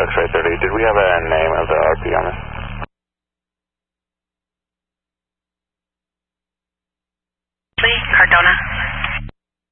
X-ray 30. Did we have a name of the RP on this?